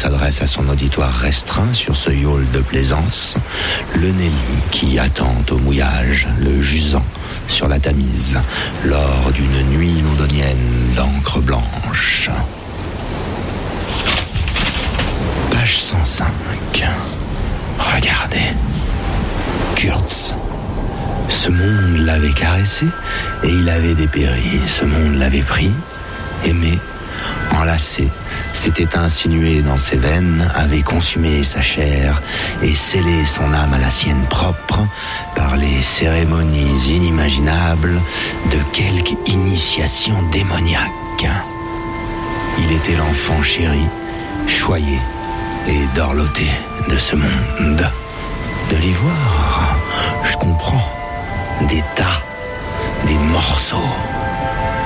s'adresse à son auditoire restreint sur ce yawl de plaisance, le nez nu qui attend au mouillage, le jusant sur la Tamise, lors d'une nuit londonienne d'encre blanche. Page 105. Regardez. Kurtz. Ce monde l'avait caressé et il avait dépéri. Ce monde l'avait pris, aimé, enlacé, s'était insinué dans ses veines, avait consumé sa chair et scellé son âme à la sienne propre par les cérémonies inimaginables de quelque initiation démoniaque. Il était l'enfant chéri, choyé et dorloté de ce monde. De l'ivoire, je comprends, des tas, des morceaux.